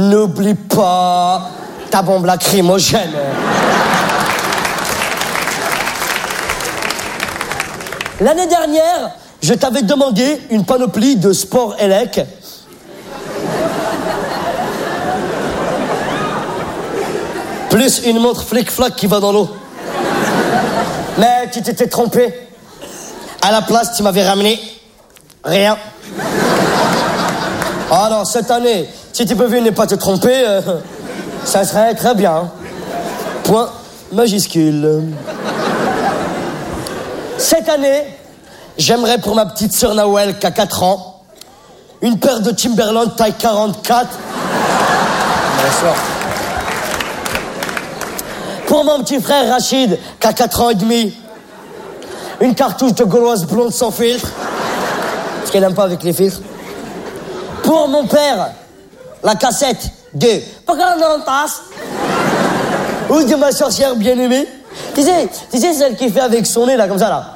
N'oublie pas ta bombe lacrymogène. L'année dernière, je t'avais demandé une panoplie de sport élec. Plus une montre flic-flac qui va dans l'eau. Mais tu t'étais trompé. À la place, tu m'avais ramené rien. Alors, cette année, si tu pouvais ne pas te tromper, ça serait très bien. Point majuscule. Cette année, j'aimerais pour ma petite sœur Nawel qui a 4 ans, une paire de Timberland taille 44. Bonsoir. Pour mon petit frère Rachid, qui a 4 ans et demi, une cartouche de gauloise blonde sans filtre, parce qu'elle n'aime pas avec les filtres. Pour mon père, la cassette de Pocahontas, ou de ma sorcière bien-aimée. Tu sais celle qui fait avec son nez, là, comme ça, là.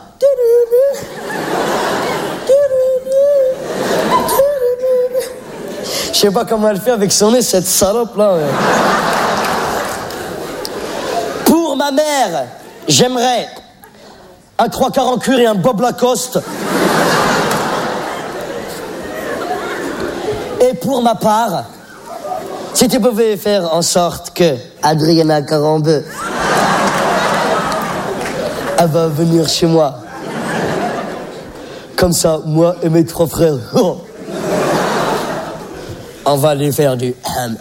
Je sais pas comment elle fait avec son nez, cette salope, là. Pour ma mère, j'aimerais un 3/4 en cuir et un Bob Lacoste. Et pour ma part, si tu pouvais faire en sorte que Adriana Carambeu, elle va venir chez moi. Comme ça, moi et mes 3 frères, on va lui faire du...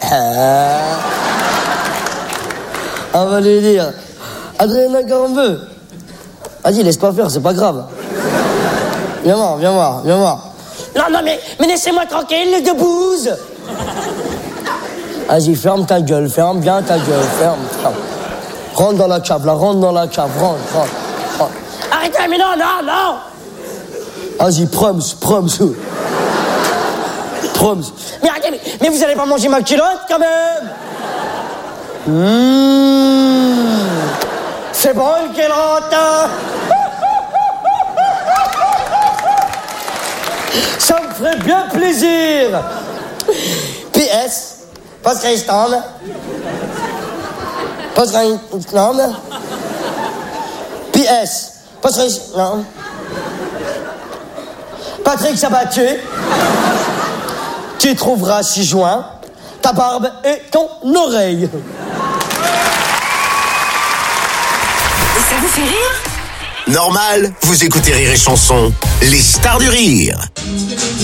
On va lui dire, Adriana Carambeu, vas-y, laisse pas faire, c'est pas grave. Viens voir. Non, mais laissez-moi tranquille, les deux bouses. Vas-y, ferme ta gueule, ferme bien ta gueule, ferme. Rentre dans la cave, rentre. Arrêtez, mais non. Vas-y, proms. Mais arrêtez, mais vous allez pas manger ma culotte, quand même. C'est bon, une culotte. Ça me ferait bien plaisir. PS, poserai stand. PS, poserai stand. Patrick Sabatier, tu trouveras 6 juin ta barbe et ton oreille. Et ça vous fait rire ? Normal, vous écoutez Rire et Chanson, les stars du rire.